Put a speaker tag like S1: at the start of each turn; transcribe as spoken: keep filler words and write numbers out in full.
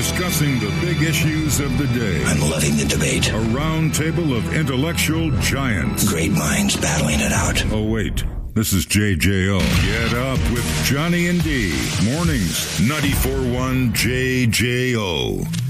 S1: discussing the big issues of the day.
S2: I'm loving the debate.
S1: A round table of intellectual giants.
S2: Great minds battling it out.
S1: Oh, wait. This is J J O. Get up with Johnny and D. Mornings, ninety-four point one J J O.